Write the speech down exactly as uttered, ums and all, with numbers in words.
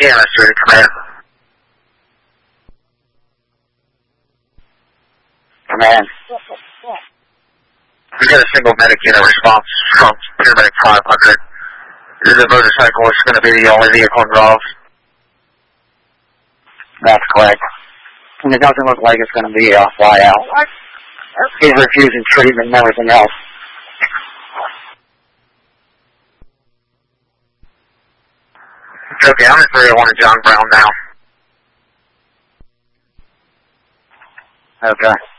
E M S three to command. Command. We got a single medic unit response from Paramedic five hundred. The motorcycle is going to be the only vehicle involved. That's correct. And it doesn't look like it's going to be a fly out. He's refusing treatment and everything else. Okay, I'm in three oh one to John Brown now. Okay.